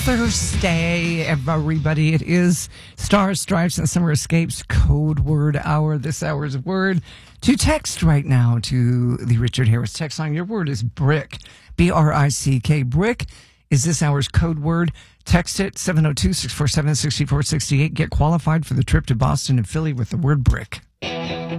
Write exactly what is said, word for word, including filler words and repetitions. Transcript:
Thursday, everybody. It is Stars, Stripes, and Summer Escapes Code Word Hour. This hour's word to text right now to the Richard Harris text line. Your word is brick. B R I C K. Brick is this hour's code word. Text it seven oh two, six four seven, six four six eight. Get qualified for the trip to Boston and Philly with the word brick.